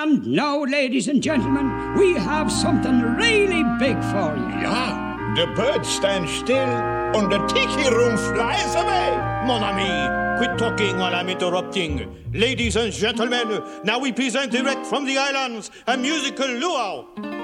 And now, ladies and gentlemen, we have something really big for you. Yeah, the birds stand still and the tiki room flies away. Mon ami, quit talking while I'm interrupting. Ladies and gentlemen, now we present direct from the islands a musical luau.